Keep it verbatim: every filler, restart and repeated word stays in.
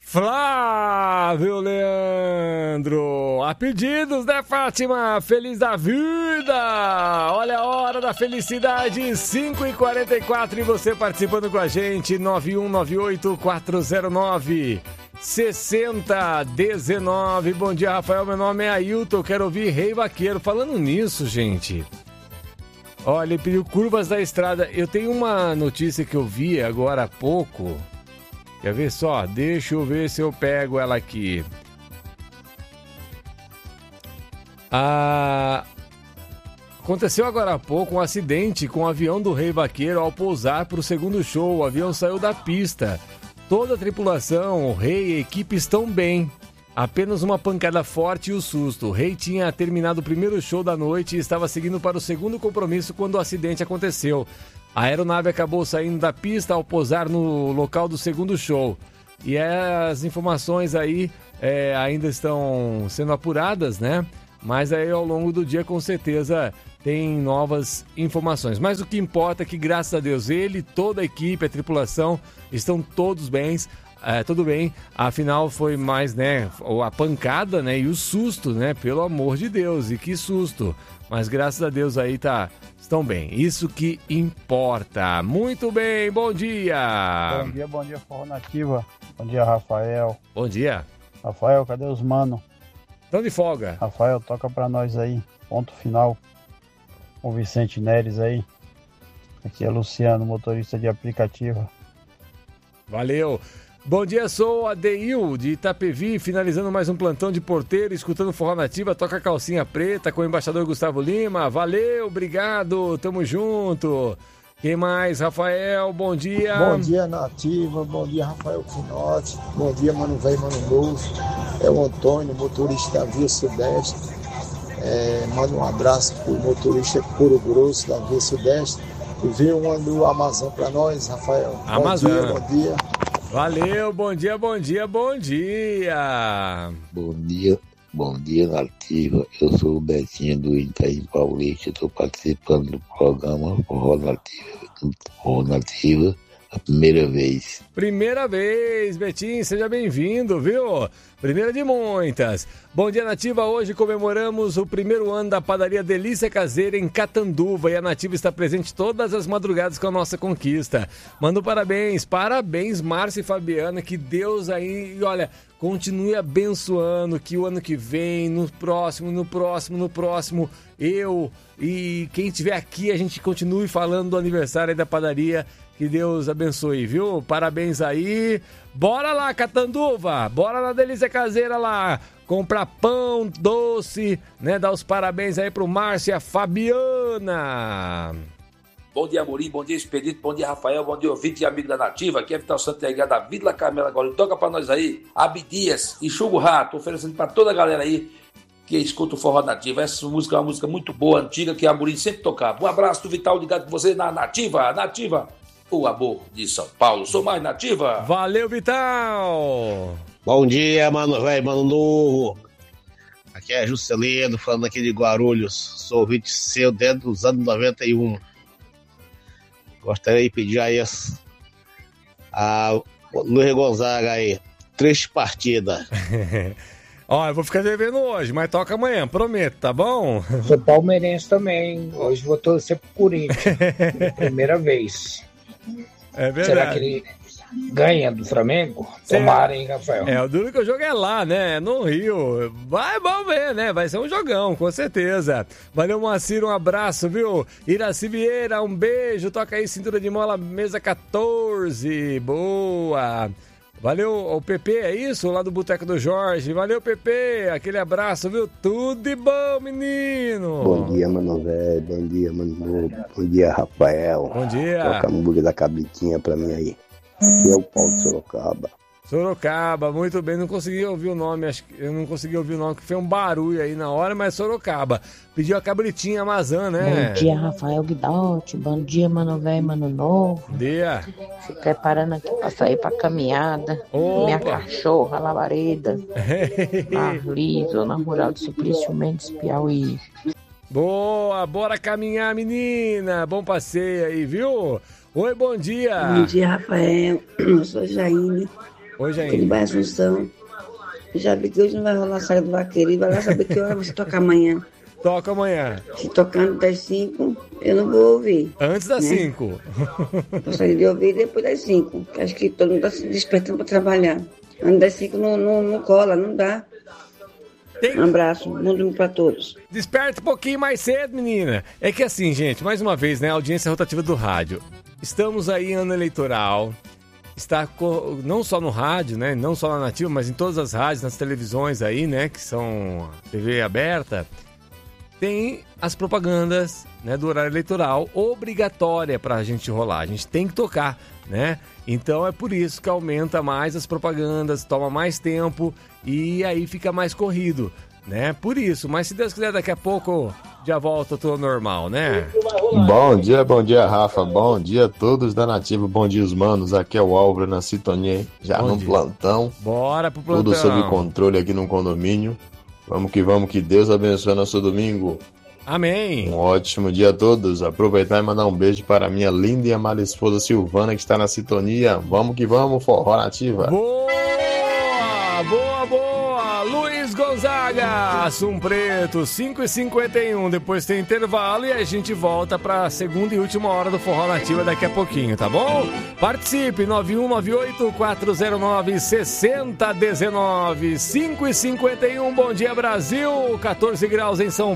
Flávio Leandro, a pedidos, né, Fátima? Feliz da vida! Olha a hora da felicidade, cinco e quarenta e quatro, e você participando com a gente, nove um nove oito quatro zero nove seis zero um nove. Bom dia, Rafael, meu nome é Ailton, quero ouvir Rei Vaqueiro. Falando nisso, gente, olha, ele pediu Curvas da Estrada. Eu tenho uma notícia que eu vi agora há pouco. Quer ver só? Deixa eu ver se eu pego ela aqui. Ah, aconteceu agora há pouco um acidente com o avião do Rei Vaqueiro ao pousar para o segundo show. O avião saiu da pista. Toda a tripulação, o Rei e a equipe estão bem. Apenas uma pancada forte e o susto. O Rei tinha terminado o primeiro show da noite e estava seguindo para o segundo compromisso quando o acidente aconteceu. A aeronave acabou saindo da pista ao pousar no local do segundo show. E as informações aí é, ainda estão sendo apuradas, né? Mas aí ao longo do dia, com certeza, tem novas informações. Mas o que importa é que, graças a Deus, ele, toda a equipe, a tripulação, estão todos bens. É, tudo bem, afinal foi mais, né, a pancada, né, e o susto, né, pelo amor de Deus, e que susto. Mas graças a Deus aí tá, estão bem, isso que importa. Muito bem, bom dia. Bom dia, bom dia, Forró Nativa. Bom dia, Rafael. Bom dia. Rafael, cadê os mano? Estão de folga. Rafael, toca pra nós aí, ponto final. O Vicente Neres aí. Aqui é Luciano, motorista de aplicativo. Valeu. Bom dia, sou o Adeil de Itapevi, finalizando mais um plantão de porteiro, escutando Forró Nativa, toca calcinha preta com o embaixador Gustavo Lima. Valeu, obrigado, tamo junto. Quem mais? Rafael, bom dia. Bom dia, Nativa, bom dia, Rafael Finotti, bom dia, Mano Velho, Mano Novo. É o Antônio, motorista da Via Sudeste. É, manda um abraço pro motorista Coro Grosso da Via Sudeste. E veio um do Amazon pra nós, Rafael. Amazon. Bom dia, bom dia. Valeu, bom dia, bom dia, bom dia. Bom dia, bom dia, Nativa. Eu sou o Betinho do Itaim Paulista. Estou participando do programa Forró Nativa, Forró Nativa, a primeira vez. Primeira vez, Betinho, seja bem-vindo, viu? Primeira de muitas. Bom dia, Nativa. Hoje comemoramos o primeiro ano da padaria Delícia Caseira em Catanduva e a Nativa está presente todas as madrugadas com a nossa conquista. Mando parabéns, parabéns, Márcia e Fabiana, que Deus aí, olha, continue abençoando, que o ano que vem, no próximo, no próximo, no próximo, eu e quem estiver aqui, a gente continue falando do aniversário aí da padaria. Que Deus abençoe, viu? Parabéns aí. Bora lá, Catanduva. Bora na Delícia Caseira lá. Comprar pão, doce, né? Dar os parabéns aí pro Márcio e a Fabiana. Bom dia, Amorim. Bom dia, Expedito. Bom dia, Rafael. Bom dia, ouvinte e amigo da Nativa. Aqui é Vital Santiago da Vila Carmela agora. Toca pra nós aí. Abdias, Enxuga o Rato. Oferecendo pra toda a galera aí que escuta o Forró Nativa. Essa música é uma música muito boa, antiga, que a Amorim sempre tocava. Um abraço do Vital ligado com você na Nativa. Nativa. O amor de São Paulo. Sou mais Nativa. Valeu, Vital. Bom dia, mano velho, mano novo. Aqui é Juscelino, falando aqui de Guarulhos. Sou ouvinte seu desde os anos noventa e um. Gostaria de pedir aí a Luiz Gonzaga aí. Três partidas. Ó, eu vou ficar devendo hoje, mas toca amanhã, prometo, tá bom? Sou palmeirense também. Hoje vou torcer pro Corinthians. Primeira vez. É verdade. Será que ele ganha do Flamengo? Tomara, hein, Rafael? É, o duro que o jogo é lá, né? No Rio. Vai, vamos ver, né? Vai ser um jogão, com certeza. Valeu, Moacir, um abraço, viu? Iraci Vieira, um beijo. Toca aí, cintura de mola, mesa catorze. Boa. Valeu, o P P, é isso? Lá do Boteco do Jorge. Valeu, P P. Aquele abraço, viu? Tudo de bom, menino. Bom dia, mano velho. Bom dia, mano novo. Bom dia, Rafael. Bom dia. Toca a música da cabritinha pra mim aí. Aqui é o Paulo de Sorocaba. Sorocaba, muito bem. Não consegui ouvir o nome, acho que eu não consegui ouvir o nome, que foi um barulho aí na hora, mas Sorocaba. Pediu a cabritinha Amazã, né? Bom dia, Rafael Guidotti. Bom dia, mano velho, mano novo. Bom dia. Se preparando aqui pra sair pra caminhada. Opa. Minha cachorra, Lavareda. Marli, Zona Rural de Suplício Mendes, Piauí. Boa, bora caminhar, menina. Bom passeio aí, viu? Oi, bom dia. Bom dia, Rafael. Eu sou Jaine. Hoje Aqui de ainda. Baixo Assunção. Já vi que hoje não vai rolar a saga do vaqueiro. E vai lá saber que hora você toca amanhã. Toca amanhã. Se tocando das cinco, eu não vou ouvir. Antes das né? cinco. Gostaria de ouvir depois das cinco. Acho que todo mundo está se despertando para trabalhar. Antes das cinco não, não, não cola, não dá. Tem... Um abraço, mundo para todos. Desperta um pouquinho mais cedo, menina. É que assim, gente, mais uma vez, né? Audiência rotativa do rádio. Estamos aí em ano eleitoral. Está co... não só no rádio, né? Não só na Nativa, mas em todas as rádios, nas televisões aí, né? Que são T V aberta. Tem as propagandas, né, do horário eleitoral obrigatória para a gente rolar. A gente tem que tocar, né? Então é por isso que aumenta mais as propagandas, toma mais tempo e aí fica mais corrido, né? Por isso, mas se Deus quiser, daqui a pouco já volta tudo normal, né? Bom dia, bom dia, Rafa. Bom dia a todos da Nativa. Bom dia, os manos. Aqui é o Álvaro na sintonia, já Bom no dia. plantão. Bora pro plantão. Tudo sob controle aqui no condomínio. Vamos que vamos, que Deus abençoe nosso domingo. Amém. Um ótimo dia a todos. Aproveitar e mandar um beijo para a minha linda e amada esposa Silvana, que está na sintonia. Vamos que vamos, Forró Nativa. Boa, boa, boa. Luiz Gonzaga, Assum Preto, cinco e cinquenta e um. Depois tem intervalo e a gente volta para a segunda e última hora do Forró Nativa daqui a pouquinho, tá bom? Participe, nove um nove oito, quatro zero nove, seis zero um nove, cinco e cinquenta e um. Bom dia, Brasil. quatorze graus em São